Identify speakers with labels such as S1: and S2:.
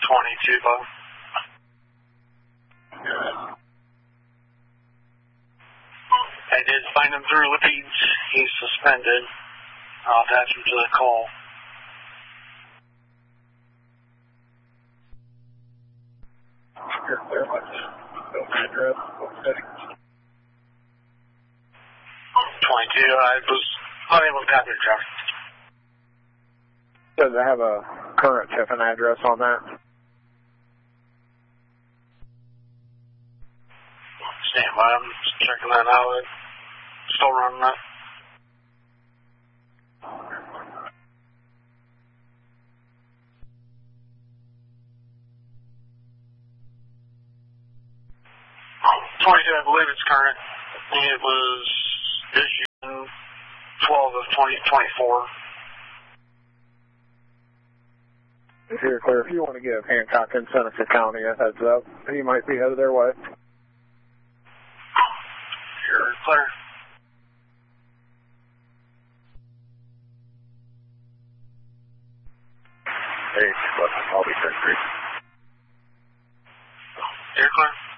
S1: 22, Bob. I did find him through leads. He's suspended. I'll attach him to the call.
S2: Clear, what's address? What settings?
S1: 22, I was unable to copy the traffic.
S2: Does it have a current Tiffin address on that?
S1: Stand by, I'm just checking that out. Still running that. I believe it's current. It was issued in 12 of 2024.
S2: If you're clear, if you want to give Hancock and Seneca County a heads up, you might be headed their way.
S1: You're clear.
S2: Hey, I'll be 10-3.
S1: You're clear.